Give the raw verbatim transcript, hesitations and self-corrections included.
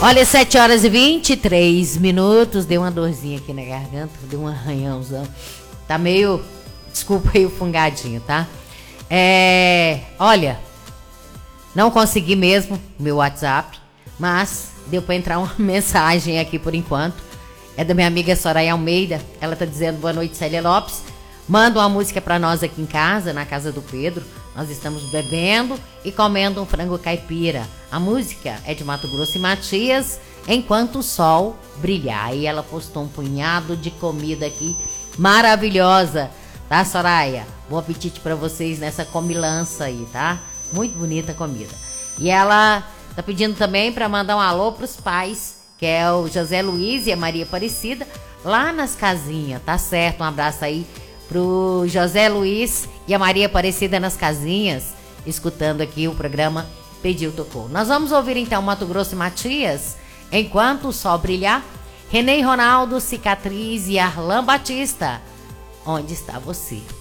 Olha, sete horas e vinte e três minutos. Deu uma dorzinha aqui na garganta, deu um arranhãozão. Tá meio, desculpa aí o fungadinho, tá? É, olha, não consegui mesmo meu WhatsApp, mas deu pra entrar uma mensagem aqui por enquanto. É da minha amiga Soraya Almeida. Ela tá dizendo: boa noite, Célia Lopes. Manda uma música pra nós aqui em casa, na casa do Pedro. Nós estamos bebendo e comendo um frango caipira. A música é de Mato Grosso e Matias, Enquanto o Sol Brilhar. E ela postou um punhado de comida aqui, maravilhosa, tá, Soraya? Bom apetite pra vocês nessa comilança aí, tá? Muito bonita a comida. E ela tá pedindo também pra mandar um alô pros pais, que é o José Luiz e a Maria Aparecida, lá nas casinhas, tá certo? Um abraço aí pro José Luiz e a Maria Aparecida nas casinhas, escutando aqui o programa Pediu Tocou. Nós vamos ouvir então Mato Grosso e Matias, Enquanto o Sol Brilhar, René Ronaldo, Cicatriz e Arlan Batista, Onde Está Você?